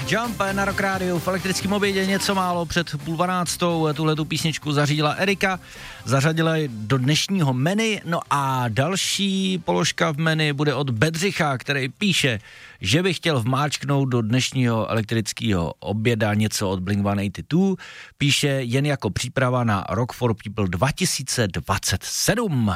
Jump na Rock Rádiu v elektrickém obědě něco málo před 11:30. Tuhletu písničku zařídila Erika, zařadila ji do dnešního menu. No a další položka v menu bude od Bedřicha, který píše, že by chtěl vmáčknout do dnešního elektrického oběda něco od Blink-182. Píše jen jako příprava na Rock for People 2027.